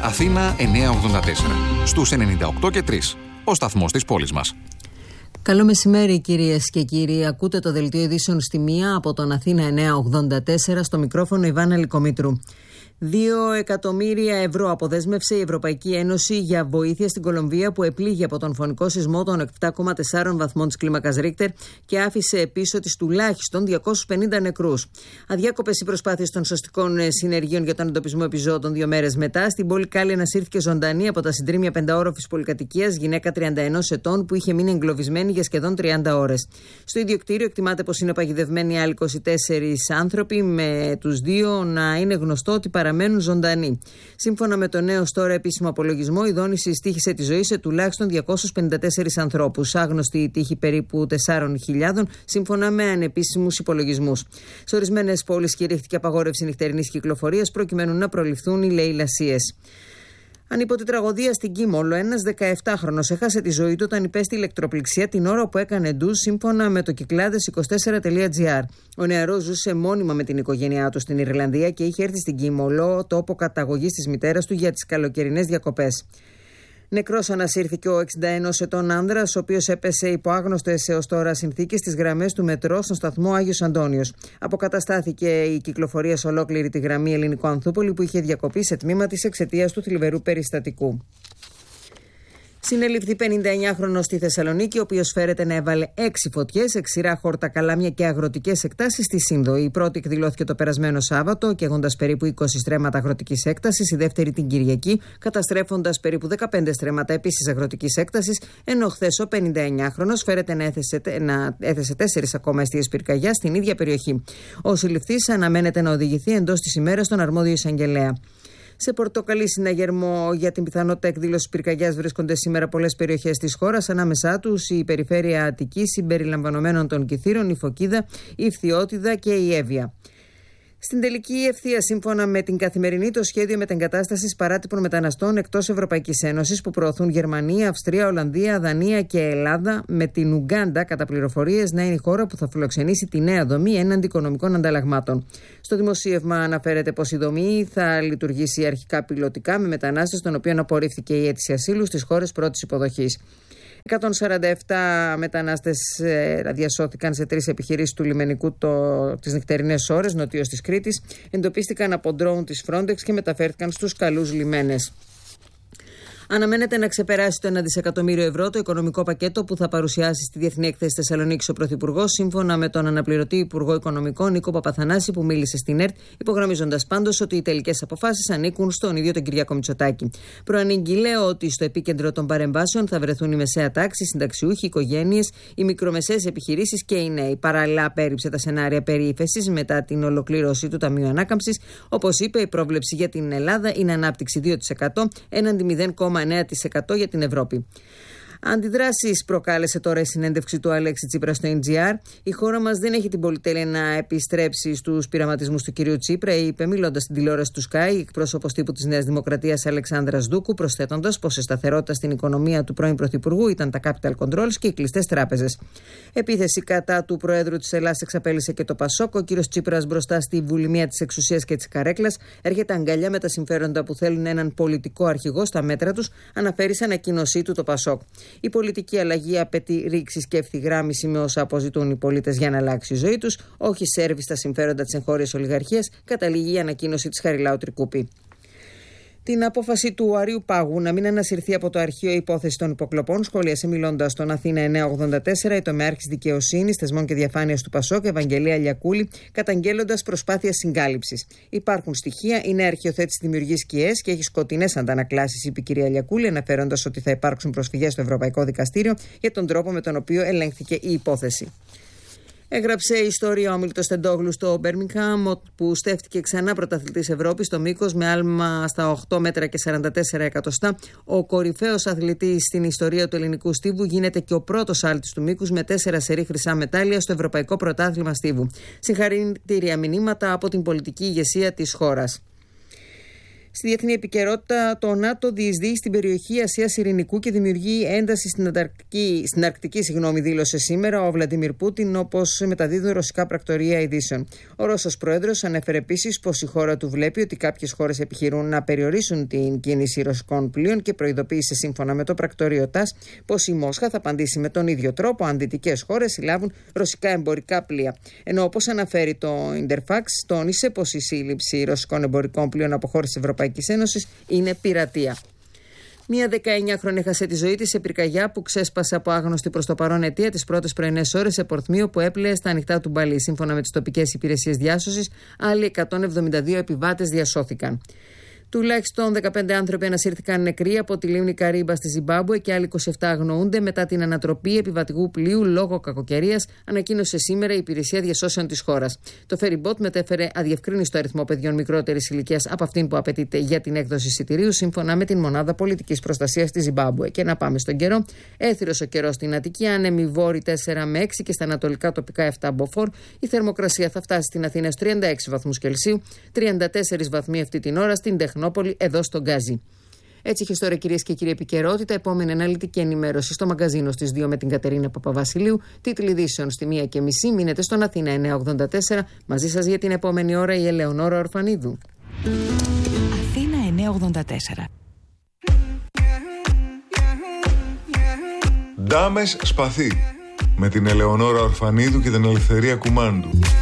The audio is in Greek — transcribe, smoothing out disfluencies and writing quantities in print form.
Αθήνα 984. Στους 98 και 3. Ο σταθμός της πόλης μας. Καλό μεσημέρι κυρίες και κύριοι. Ακούτε το δελτίο ειδήσεων στη μία από τον Αθήνα 984, στο μικρόφωνο Ιβάνα Λικομήτρου. 2 εκατομμύρια ευρώ αποδέσμευσε η Ευρωπαϊκή Ένωση για βοήθεια στην Κολομβία, που επλήγει από τον φωνικό σεισμό των 7,4 βαθμών της κλίμακας Ρίχτερ και άφησε πίσω της τουλάχιστον 250 νεκρούς. Αδιάκοπες οι προσπάθειες των σωστικών συνεργείων για τον εντοπισμό επιζώντων 2 μέρες μετά. Στην πόλη Κάλλη ανασύρθηκε ζωντανή από τα συντρίμμια 5όροφης πολυκατοικίας γυναίκα 31 ετών που είχε μείνει εγκλωβισμένη για σχεδόν 30 ώρες. Στο ίδιο κτίριο εκτιμάται πως είναι παγιδευμένοι άλλοι 24 άνθρωποι, με τους 2 να είναι γνωστό ότι παραμένουν ζωντανοί. Σύμφωνα με το νέο τώρα επίσημο απολογισμό, η δόνηση στοίχησε τη ζωή σε τουλάχιστον 254 ανθρώπους. Άγνωστη η τύχη περίπου 4.000, σύμφωνα με ανεπίσημους υπολογισμούς. Σε ορισμένες πόλεις κηρύχθηκε απαγόρευση νυχτερινής κυκλοφορίας προκειμένου να προληφθούν οι λαιλασίες. Ανίποτη τραγωδία στην Κίμολο. Ένας 17χρονος έχασε τη ζωή του όταν υπέστη ηλεκτροπληξία την ώρα που έκανε ντουζ, σύμφωνα με το κυκλάδες24.gr. Ο νεαρός ζούσε μόνιμα με την οικογένειά του στην Ιρλανδία και είχε έρθει στην Κίμολο, τόπο καταγωγής της μητέρας του, για τις καλοκαιρινές διακοπές. Νεκρός ανασύρθηκε ο 61 ετών άνδρας, ο οποίος έπεσε υπό άγνωστες έως τώρα συνθήκες στις γραμμές του μετρό στον σταθμό Άγιος Αντώνιος. Αποκαταστάθηκε η κυκλοφορία σε ολόκληρη τη γραμμή Ελληνικό-Ανθούπολη, που είχε διακοπεί σε τμήμα της εξαιτίας του θλιβερού περιστατικού. Συνελήφθη 59χρονος στη Θεσσαλονίκη, ο οποίος φέρεται να έβαλε 6 φωτιές σε ξηρά χόρτα, καλάμια και αγροτικές εκτάσεις στη Σύνδο. Η πρώτη εκδηλώθηκε το περασμένο Σάββατο, καίγοντας περίπου 20 στρέμματα αγροτικής έκτασης, η δεύτερη την Κυριακή, καταστρέφοντας περίπου 15 στρέμματα επίσης αγροτικής έκτασης, ενώ χθες ο 59χρονος φέρεται να έθεσε 4 ακόμα εστίες πυρκαγιάς στην ίδια περιοχή. Ο συλληφθής αναμένεται να οδηγηθεί εντός της ημέρας στον αρμόδιο εισαγγελέα. Σε πορτοκαλί συναγερμό για την πιθανότητα εκδήλωσης πυρκαγιάς βρίσκονται σήμερα πολλές περιοχές της χώρας, ανάμεσά τους η περιφέρεια Αττικής, συμπεριλαμβανομένων των Κιθήρων, η Φωκίδα, η Φθιώτιδα και η Εύβοια. Στην τελική ευθεία, σύμφωνα με την Καθημερινή, το σχέδιο μετεγκατάστασης παράτυπων μεταναστών εκτός Ευρωπαϊκής Ένωσης που προωθούν Γερμανία, Αυστρία, Ολλανδία, Δανία και Ελλάδα, με την Ουγκάντα, κατά πληροφορίες, να είναι η χώρα που θα φιλοξενήσει τη νέα δομή έναντι οικονομικών ανταλλαγμάτων. Στο δημοσίευμα αναφέρεται πως η δομή θα λειτουργήσει αρχικά πιλωτικά με μετανάστες των οποίων απορρίφθηκε η αίτηση ασύλου στις χώρες πρώτης υποδοχής. 147 μετανάστες διασώθηκαν σε 3 επιχειρήσεις του λιμενικού τις νυχτερινές ώρες νοτίως της Κρήτης. Εντοπίστηκαν από ντρόουν της Frontex και μεταφέρθηκαν στους καλούς λιμένες. Αναμένεται να ξεπεράσει το 1 δισεκατομμύριο ευρώ το οικονομικό πακέτο που θα παρουσιάσει στη Διεθνή Έκθεση Θεσσαλονίκης ο Πρωθυπουργός, σύμφωνα με τον αναπληρωτή Υπουργό Οικονομικών Νίκο Παπαθανάση, που μίλησε στην ΕΡΤ, υπογραμμίζοντας πάντως ότι οι τελικές αποφάσεις ανήκουν στον ίδιο τον Κυριάκο Μητσοτάκη. Προανήγγειλε ότι στο επίκεντρο των παρεμβάσεων θα βρεθούν η μεσαία τάξη, οι συνταξιούχοι, οι οικογένειες, οι μικρομεσαίες επιχειρήσεις και οι νέοι. Παράλληλα, απέρριψε τα σενάρια περί ύφεσης μετά την ολοκλήρωση του Ταμείου Ανάκαμψης. Όπως είπε, η πρόβλεψη για την Ελλάδα είναι ανάπτυξη 2% έναντι 0,9% για την Ευρώπη. Αντιδράσεις προκάλεσε τώρα η συνέντευξη του Αλέξη Τσίπρα στο NGR. Η χώρα μας δεν έχει την πολυτέλεια να επιστρέψει στους πειραματισμούς του κυρίου Τσίπρα, είπε μιλώντας στην τηλεόραση του Sky εκπρόσωπος τύπου της Νέας Δημοκρατίας Αλεξάνδρας Δούκου, προσθέτοντας πως η σταθερότητα στην οικονομία του πρώην Πρωθυπουργού ήταν τα capital controls και οι κλειστές τράπεζες. Επίθεση κατά του Προέδρου της Ελλάδας εξαπέλυσε και το Πασόκ. Ο κύριος Τσίπρας, μπροστά στη βουλημία της εξουσίας και της καρέκλας, έρχεται αγκαλιά με τα συμφέροντα που θέλουν έναν πολιτικό αρχηγό στα μέτρα τους, αναφέρει σε ανακοίνωσή του το Πασόκ. Η πολιτική αλλαγή απαιτεί ρήξεις και ευθυγράμμιση με όσα αποζητούν οι πολίτες για να αλλάξει η ζωή τους, όχι σέρβι στα συμφέροντα της εγχώριας ολιγαρχίας, καταλήγει η ανακοίνωση της Χαριλάου Τρικούπη. Την απόφαση του Αρείου Πάγου να μην ανασυρθεί από το αρχείο η υπόθεση των υποκλοπών σχολίασε μιλώντας στον Αθήνα 984 η τομεάρχης δικαιοσύνης, θεσμών και διαφάνειας του Πασόκ, Ευαγγελία Λιακούλη, καταγγέλλοντας προσπάθεια συγκάλυψης. Υπάρχουν στοιχεία, είναι αρχιοθέτης δημιουργεί σκιές και έχει σκοτεινές αντανακλάσεις, είπε η κυρία Λιακούλη, αναφέροντας ότι θα υπάρξουν προσφυγές στο Ευρωπαϊκό Δικαστήριο για τον τρόπο με τον οποίο ελέγχθηκε η υπόθεση. Έγραψε ιστορία ο Αμίλτος Τεντόγλου στο Μπέρμιγχαμ, που στέφτηκε ξανά πρωταθλητής Ευρώπης στο μήκος με άλμα στα 8 μέτρα και 44 εκατοστά. Ο κορυφαίος αθλητής στην ιστορία του ελληνικού στίβου γίνεται και ο πρώτος άλτης του μήκους με 4 σερί χρυσά μετάλλια στο Ευρωπαϊκό Πρωτάθλημα Στίβου. Συγχαρητήρια μηνύματα από την πολιτική ηγεσία της χώρας. Στη διεθνή επικαιρότητα, το ΝΑΤΟ διεισδύει στην περιοχή Ασίας Ειρηνικού και δημιουργεί ένταση στην Αρκτική, δήλωσε σήμερα ο Βλαντίμιρ Πούτιν, όπως μεταδίδουν ρωσικά πρακτορία ειδήσεων. Ο Ρώσος πρόεδρος ανέφερε επίσης πως η χώρα του βλέπει ότι κάποιες χώρες επιχειρούν να περιορίσουν την κίνηση ρωσικών πλοίων και προειδοποίησε σύμφωνα με το πρακτορείο ΤΑΣ πως η Μόσχα θα απαντήσει με τον ίδιο τρόπο αν δυτικές χώρες συλλάβουν ρωσικά εμπορικά πλοία. Ενώ όπως αναφέρει το Interfax, τόνισε πως η σύλληψη ρωσικών εμπορικών πλοίων από χώρες της Ευρωπαϊκής Ένωσης είναι πειρατεία. Μία 19χρονη έχασε τη ζωή της σε πυρκαγιά που ξέσπασε από άγνωστη προς το παρόν αιτία τις πρώτες πρωινές ώρες σε Πορθμίο που έπλεε στα ανοιχτά του Μπαλί. Σύμφωνα με τις τοπικές υπηρεσίες διάσωσης, άλλοι 172 επιβάτες διασώθηκαν. Τουλάχιστον 15 άνθρωποι ανασύρθηκαν νεκροί από τη λίμνη Καρίμπα στη Ζιμπάμπουε και άλλοι 27 αγνοούνται μετά την ανατροπή επιβατικού πλοίου λόγω κακοκαιρίας, ανακοίνωσε σήμερα η Υπηρεσία Διασώσεων της χώρας. Το ferryboat μετέφερε αδιευκρίνιστο αριθμό παιδιών μικρότερης ηλικίας από αυτήν που απαιτείται για την έκδοση εισιτηρίου, σύμφωνα με την Μονάδα Πολιτικής Προστασίας στη Ζιμπάμπουε. Και να πάμε στον καιρό. Έθριος ο καιρός στην Αττική, άνεμοι βόρειοι 4 με 6 και στα ανατολικά τοπικά 7 μποφόρ. Η θερμοκρασία θα φτάσει στην Αθήνα στους 36 βαθμούς Κελσίου, 34 βαθμοί αυτή την ώρα στην Τεχνόπολη, εδώ στον Γκάζι. Έτσι είχε τώρα, κυρίες και κύριοι, επικαιρότητα. Επόμενη αναλυτική ενημέρωση στο μαγκαζίνο στις 2 με την Κατερίνα Παπαβασιλείου. Τίτλοι ειδήσεων στη 1:30. Μείνετε στον Αθήνα 984. Μαζί σας για την επόμενη ώρα η Ελεονόρα Ορφανίδου. Αθήνα 984. Ντάμες Σπαθί με την Ελεονόρα Ορφανίδου και την Ελευθερία Κουμάντου.